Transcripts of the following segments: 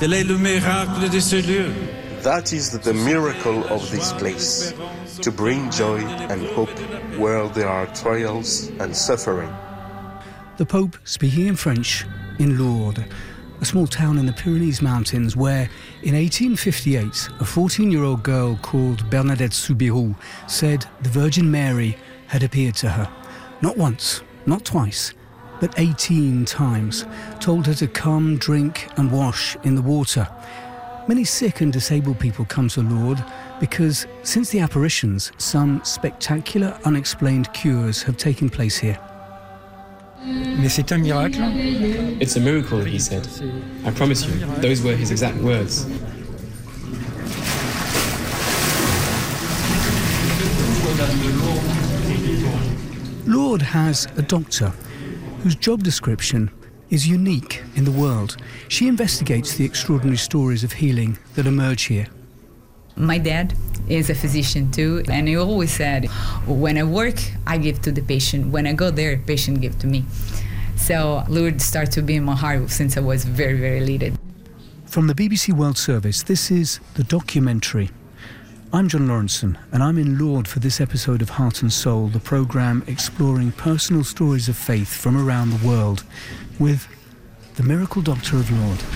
Tel est le miracle de ce lieu. That is the miracle of this place, to bring joy and hope where there are trials and suffering. The Pope speaking in French in Lourdes, a small town in the Pyrenees Mountains where, in 1858, a 14-year-old girl called Bernadette Soubirous said the Virgin Mary had appeared to her. Not once, not twice, but 18 times, told her to come, drink and wash in the water. Many sick and disabled people come to Lourdes because, since the apparitions, some spectacular unexplained cures have taken place here. Mais c'est un miracle. It's a miracle, he said. I promise you, those were his exact words. Lourdes has a doctor whose job description is unique in the world. She investigates the extraordinary stories of healing that emerge here. My dad is a physician too, and he always said, when I work, I give to the patient. When I go there, patient give to me. So Lourdes started to be in my heart since I was very, very little. From the BBC World Service, this is The Documentary. I'm John Lawrenson, and I'm in Lourdes for this episode of Heart and Soul, the programme exploring personal stories of faith from around the world, with the miracle doctor of Lourdes.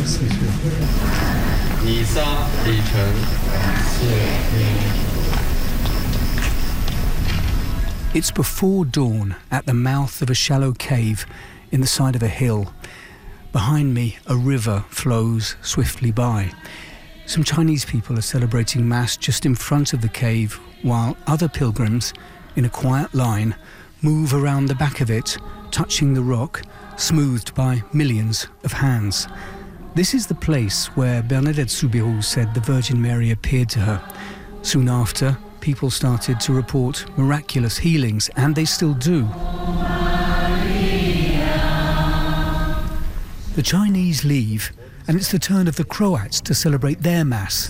It's before dawn at the mouth of a shallow cave in the side of a hill. Behind me, a river flows swiftly by. Some Chinese people are celebrating Mass just in front of the cave, while other pilgrims, in a quiet line, move around the back of it, touching the rock, smoothed by millions of hands. This is the place where Bernadette Soubirous said the Virgin Mary appeared to her. Soon after, people started to report miraculous healings, and they still do. The Chinese leave, and it's the turn of the Croats to celebrate their Mass.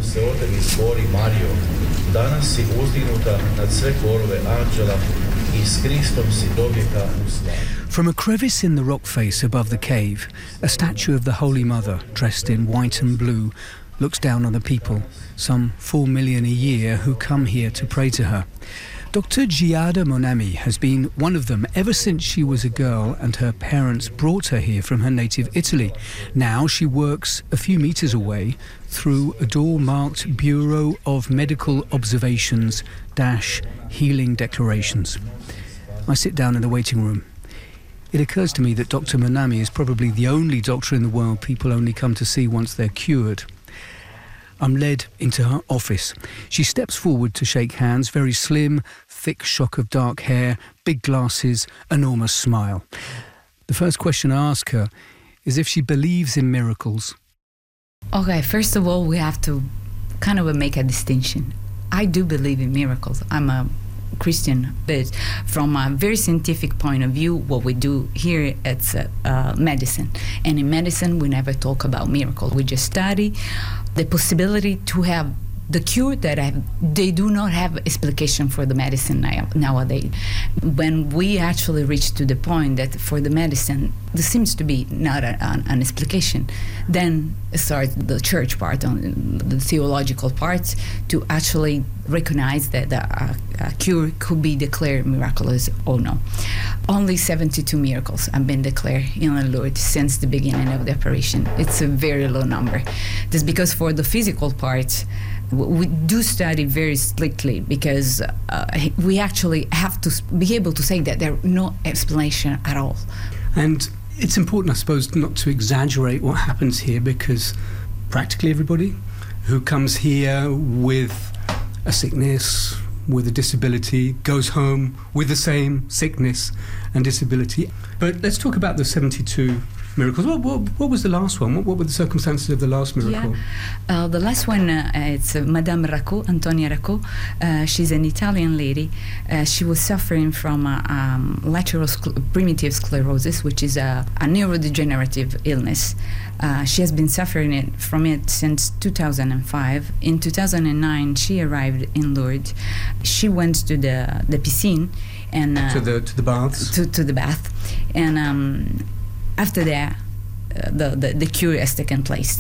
From a crevice in the rock face above the cave, a statue of the Holy Mother, dressed in white and blue, looks down on the people, some 4 million a year, who come here to pray to her. Dr. Giada Monami has been one of them ever since she was a girl and her parents brought her here from her native Italy. Now she works a few metres away through a door marked Bureau of Medical Observations - Healing Declarations. I sit down in the waiting room. It occurs to me that Dr. Monami is probably the only doctor in the world people only come to see once they're cured. I'm led into her office. She steps forward to shake hands, very slim, thick shock of dark hair, big glasses, enormous smile. The first question I ask her is if she believes in miracles. Okay, first of all, we have to kind of make a distinction. I do believe in miracles. I'm a Christian, but from a very scientific point of view, what we do here, it's medicine. And in medicine, we never talk about miracles. We just study the possibility to have the cure that they do not have explication for the medicine nowadays. When we actually reach to the point that for the medicine there seems to be not an explication, then starts the church part, on the theological part, to actually recognize that a cure could be declared miraculous or no. Only 72 miracles have been declared in Lourdes since the beginning of the operation. It's a very low number. That's because for the physical part, we do study very strictly, because we actually have to be able to say that there is no explanation at all. And it's important, I suppose, not to exaggerate what happens here, because practically everybody who comes here with a sickness, with a disability, goes home with the same sickness and disability. But let's talk about the 72 miracles. What was the last one? What were the circumstances of the last miracle? Yeah. The last one, it's Madame Racco, Antonia Racco. She's an Italian lady. She was suffering from lateral primitive sclerosis, which is a neurodegenerative illness. She has been suffering from it since 2005. In 2009, she arrived in Lourdes. She went to the piscine and to the baths. To the bath, and after that, the cure has taken place.